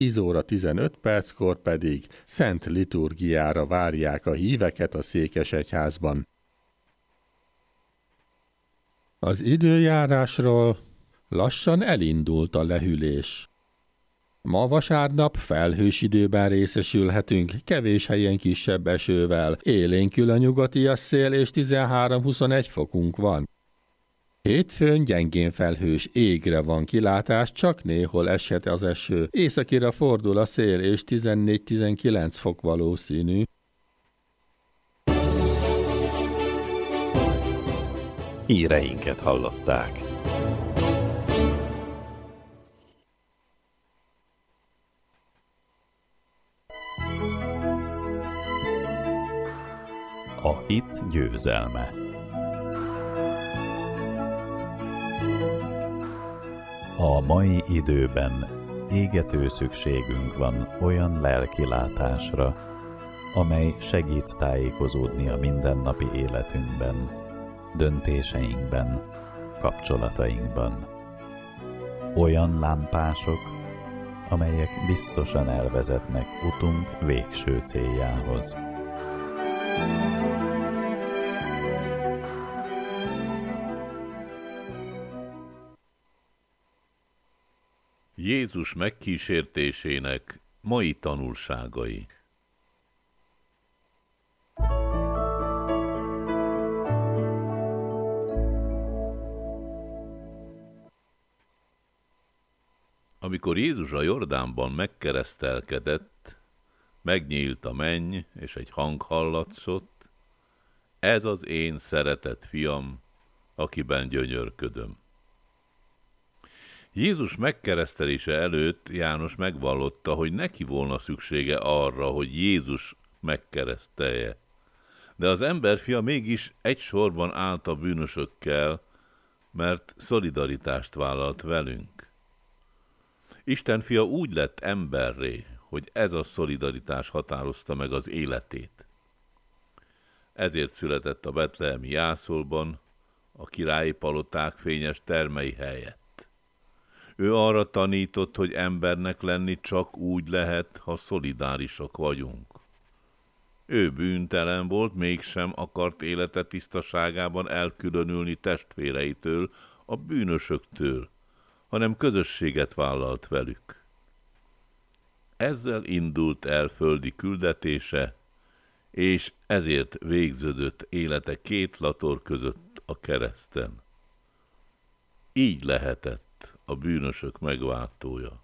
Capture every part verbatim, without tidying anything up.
tíz óra tizenöt perckor pedig szent liturgiára várják a híveket a székesegyházban. Az időjárásról lassan elindult a lehűlés. Ma vasárnap felhős időben részesülhetünk, kevés helyen kisebb esővel, élénkül a nyugatias szél és tizenhárom-huszonegy fokunk van. Hétfőn gyengén felhős égre van kilátás, csak néhol eshet az eső, északira fordul a szél és tizennégy-tizenkilenc fok valószínű. Híreinket hallották. A hit győzelme. A mai időben égető szükségünk van olyan lelkilátásra, amely segít tájékozódni a mindennapi életünkben, döntéseinkben, kapcsolatainkban. Olyan lámpások, amelyek biztosan elvezetnek utunk végső céljához. Jézus megkísértésének mai tanulságai. Amikor Jézus a Jordánban megkeresztelkedett, megnyílt a menny, és egy hang hallatszott: ez az én szeretett fiam, akiben gyönyörködöm. Jézus megkeresztelése előtt János megvallotta, hogy neki volna szüksége arra, hogy Jézus megkeresztelje. De az emberfia mégis egy sorban állt a bűnösökkel, mert szolidaritást vállalt velünk. Isten fia úgy lett emberré, hogy ez a szolidaritás határozta meg az életét. Ezért született a betlehemi jászolban, a királyi paloták fényes termei helyett. Ő arra tanított, hogy embernek lenni csak úgy lehet, ha szolidárisak vagyunk. Ő bűntelen volt, mégsem akart élete tisztaságában elkülönülni testvéreitől, a bűnösöktől, hanem közösséget vállalt velük. Ezzel indult el földi küldetése, és ezért végződött élete két lator között a kereszten. Így lehetett a bűnösök megváltója.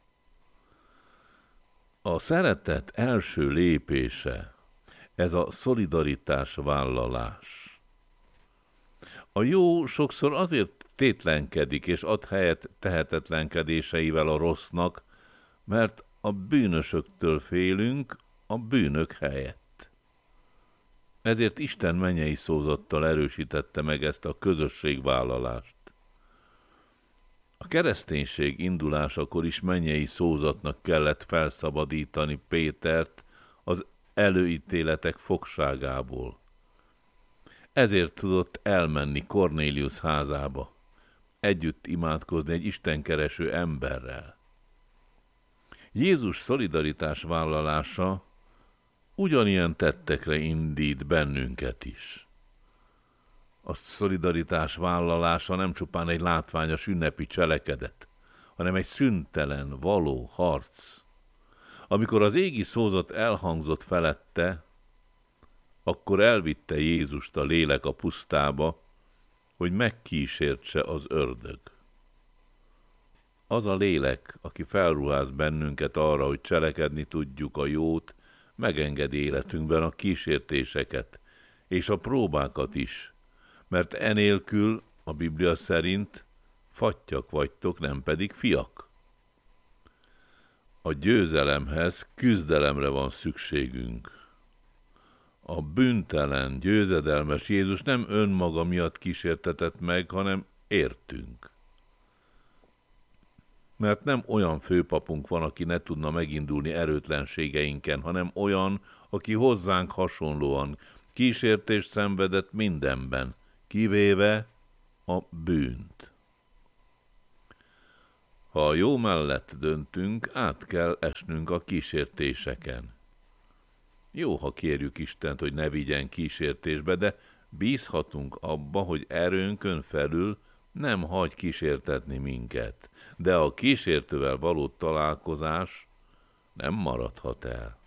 A szeretet első lépése, ez a szolidaritás vállalás. A jó sokszor azért tétlenkedik és ad helyet tehetetlenkedéseivel a rossznak, mert a bűnösöktől félünk a bűnök helyett. Ezért Isten mennyei szózattal erősítette meg ezt a közösségvállalást. A kereszténység indulásakor is mennyei szózatnak kellett felszabadítani Pétert az előítéletek fogságából. Ezért tudott elmenni Kornéliusz házába, együtt imádkozni egy istenkereső emberrel. Jézus szolidaritás vállalása ugyanilyen tettekre indít bennünket is. A szolidaritás vállalása nem csupán egy látványos ünnepi cselekedet, hanem egy szüntelen, való harc. Amikor az égi szózat elhangzott felette, akkor elvitte Jézust a lélek a pusztába, hogy megkísértse az ördög. Az a lélek, aki felruház bennünket arra, hogy cselekedni tudjuk a jót, megengedi életünkben a kísértéseket és a próbákat is, mert enélkül, a Biblia szerint, fattyak vagytok, nem pedig fiak. A győzelemhez küzdelemre van szükségünk. A bűntelen, győzedelmes Jézus nem önmaga miatt kísértetett meg, hanem értünk. Mert nem olyan főpapunk van, aki ne tudna megindulni erőtlenségeinken, hanem olyan, aki hozzánk hasonlóan kísértést szenvedett mindenben, kivéve a bűnt. Ha a jó mellett döntünk, át kell esnünk a kísértéseken. Jó, ha kérjük Istent, hogy ne vigyen kísértésbe, de bízhatunk abba, hogy erőnkön felül nem hagy kísértetni minket. De a kísértővel való találkozás nem maradhat el.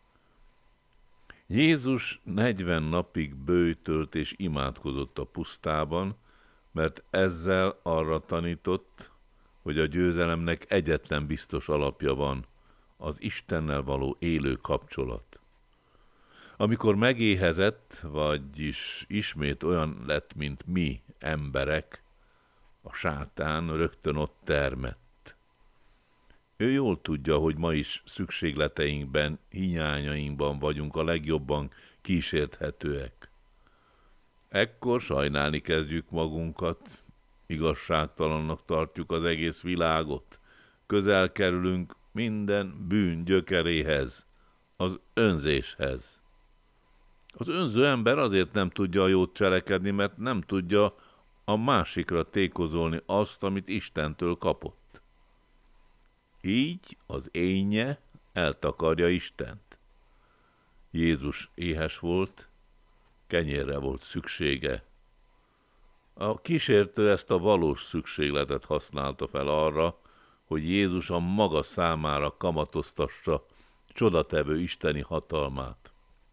Jézus negyven napig böjtölt és imádkozott a pusztában, mert ezzel arra tanított, hogy a győzelemnek egyetlen biztos alapja van, az Istennel való élő kapcsolat. Amikor megéhezett, vagyis ismét olyan lett, mint mi, emberek, a sátán rögtön ott termett. Ő jól tudja, hogy ma is szükségleteinkben, hiányainkban vagyunk a legjobban kísérthetőek. Ekkor sajnálni kezdjük magunkat, igazságtalannak tartjuk az egész világot, közel kerülünk minden bűn gyökeréhez, az önzéshez. Az önző ember azért nem tudja a jót cselekedni, mert nem tudja a másikra tékozolni azt, amit Istentől kapott. Így az énje eltakarja Istent. Jézus éhes volt, kenyérre volt szüksége. A kísértő ezt a valós szükségletet használta fel arra, hogy Jézus a maga számára kamatoztassa csodatevő isteni hatalmát.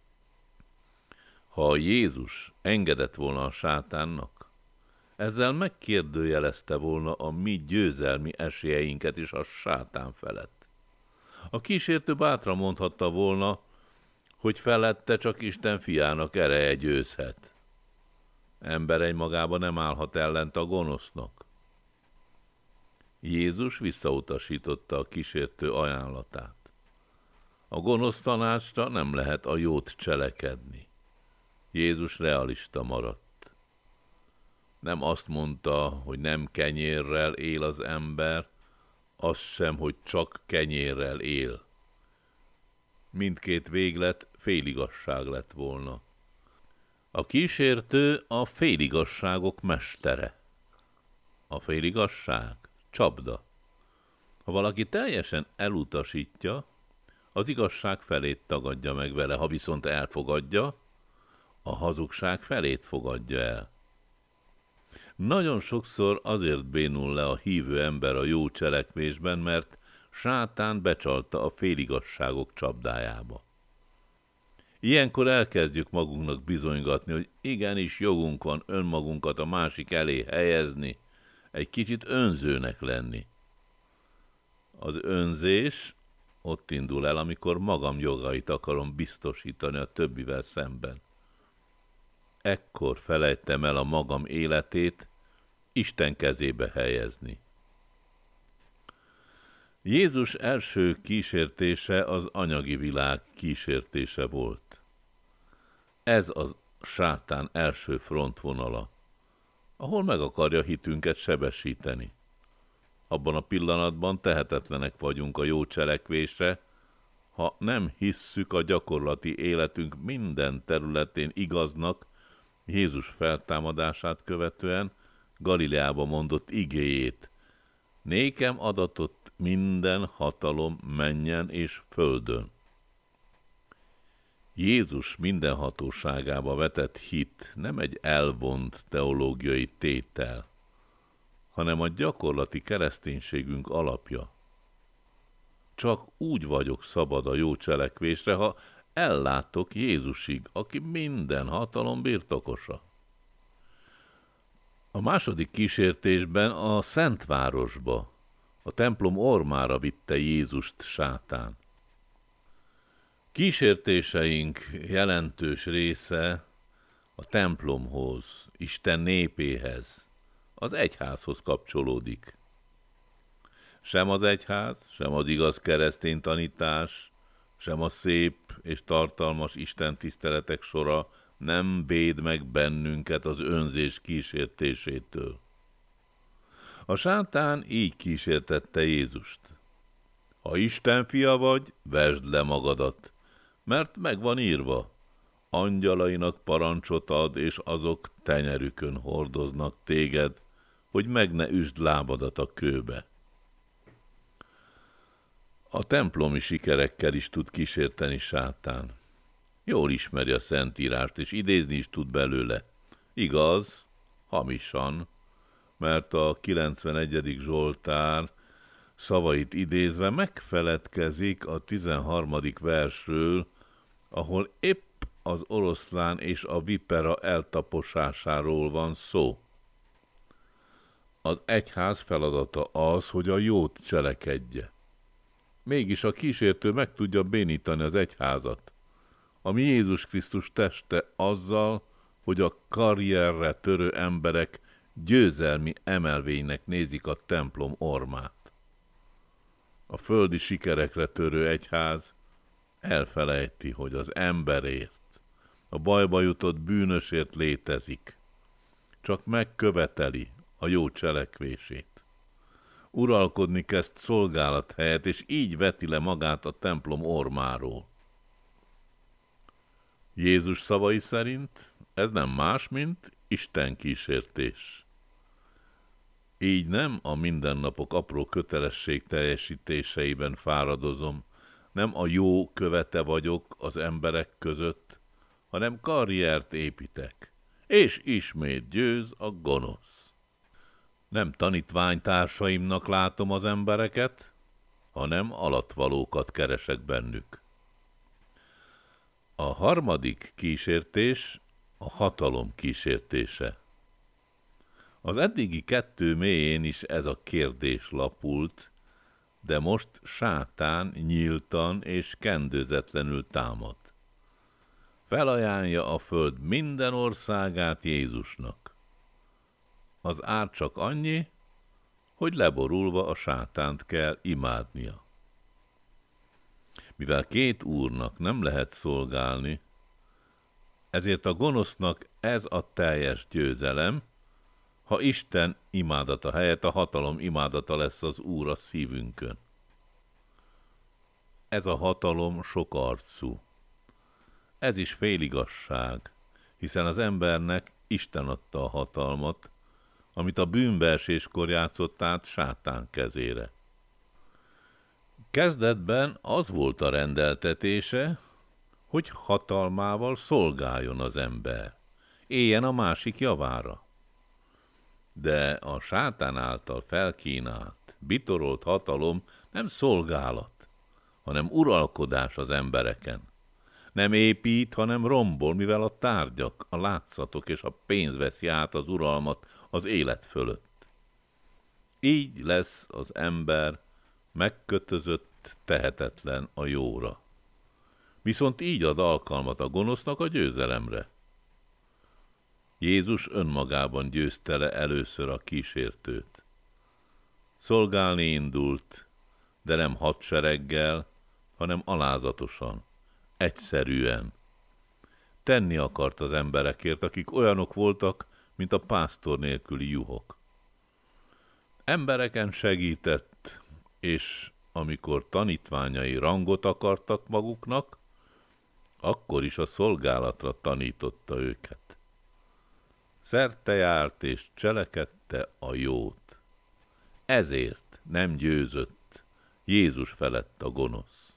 Ha Jézus engedett volna a sátánnak, ezzel megkérdőjelezte volna a mi győzelmi esélyeinket is a sátán felett. A kísértő bátran mondhatta volna, hogy felette csak Isten fiának ereje győzhet. Ember egymagába nem állhat ellent a gonosznak. Jézus visszautasította a kísértő ajánlatát. A gonosz tanácsra nem lehet a jót cselekedni. Jézus realista maradt. Nem azt mondta, hogy nem kenyérrel él az ember, az sem, hogy csak kenyérrel él. Mindkét véglet féligasság lett volna. A kísértő a féligasságok mestere. A féligasság csapda. Ha valaki teljesen elutasítja, az igazság felét tagadja meg vele, ha viszont elfogadja, a hazugság felét fogadja el. Nagyon sokszor azért bénul le a hívő ember a jó cselekvésben, mert sátán becsalta a féligasságok csapdájába. Ilyenkor elkezdjük magunknak bizonygatni, hogy igenis jogunk van önmagunkat a másik elé helyezni, egy kicsit önzőnek lenni. Az önzés ott indul el, amikor magam jogait akarom biztosítani a többivel szemben. Ekkor felejtem el a magam életét Isten kezébe helyezni. Jézus első kísértése az anyagi világ kísértése volt. Ez az sátán első frontvonala, ahol meg akarja hitünket sebesíteni. Abban a pillanatban tehetetlenek vagyunk a jó cselekvésre, ha nem hisszük a gyakorlati életünk minden területén igaznak Jézus feltámadását követően Galileába mondott igéjét. Nékem adatott minden hatalom mennyen és földön. Jézus mindenhatóságába vetett hit nem egy elvont teológiai tétel, hanem a gyakorlati kereszténységünk alapja. Csak úgy vagyok szabad a jó cselekvésre, ha ellátok Jézusig, aki minden hatalom birtokosa. A második kísértésben a Szentvárosba, a templom ormára vitte Jézust sátán. Kísértéseink jelentős része a templomhoz, Isten népéhez, az egyházhoz kapcsolódik. Sem az egyház, sem az igaz keresztény tanítás, sem a szép és tartalmas Isten tiszteletek sora nem véd meg bennünket az önzés kísértésétől. A sátán így kísértette Jézust. Ha Isten fia vagy, vesd le magadat, mert meg van írva, angyalainak parancsot ad, és azok tenyerükön hordoznak téged, hogy meg ne üsd lábadat a kőbe. A templomi sikerekkel is tud kísérteni sátán. Jól ismeri a Szentírást, és idézni is tud belőle. Igaz, hamisan, mert a kilencvenegyedik Zsoltár szavait idézve megfeledkezik a tizenharmadik versről, ahol épp az oroszlán és a vipera eltaposásáról van szó. Az egyház feladata az, hogy a jót cselekedje. Mégis a kísértő meg tudja bénítani az egyházat, ami Jézus Krisztus teste azzal, hogy a karrierre törő emberek győzelmi emelvénynek nézik a templom ormát. A földi sikerekre törő egyház elfelejti, hogy az emberért, a bajba jutott bűnösért létezik, csak megköveteli a jó cselekvését. Uralkodni kezd szolgálat helyett, és így veti le magát a templom ormáról. Jézus szavai szerint ez nem más, mint Isten kísértés. Így nem a mindennapok apró kötelesség teljesítéseiben fáradozom, nem a jó követe vagyok az emberek között, hanem karriert építek, és ismét győz a gonosz. Nem tanítványtársaimnak látom az embereket, hanem alattvalókat keresek bennük. A harmadik kísértés a hatalom kísértése. Az eddigi kettő mélyén is ez a kérdés lapult, de most sátán nyíltan és kendőzetlenül támad. Felajánlja a föld minden országát Jézusnak. Az ár csak annyi, hogy leborulva a sátánt kell imádnia. Mivel két úrnak nem lehet szolgálni, ezért a gonosznak ez a teljes győzelem, ha Isten imádata helyett a hatalom imádata lesz az Úr a szívünkön. Ez a hatalom sokarcú. Ez is féligasság, hiszen az embernek Isten adta a hatalmat, amit a bűnbeeséskor játszott át sátán kezére. Kezdetben az volt a rendeltetése, hogy hatalmával szolgáljon az ember, éljen a másik javára. De a sátán által felkínált, bitorolt hatalom nem szolgálat, hanem uralkodás az embereken. Nem épít, hanem rombol, mivel a tárgyak, a látszatok és a pénz veszi át az uralmat az élet fölött. Így lesz az ember megkötözött, tehetetlen a jóra. Viszont így ad alkalmat a gonosznak a győzelemre. Jézus önmagában győzte le először a kísértőt. Szolgálni indult, de nem hadsereggel, hanem alázatosan, egyszerűen. Tenni akart az emberekért, akik olyanok voltak, mint a pásztor nélküli juhok. Embereken segített, és amikor tanítványai rangot akartak maguknak, akkor is a szolgálatra tanította őket. Szerte járt és cselekedte a jót. Ezért nem győzött Jézus felett a gonosz.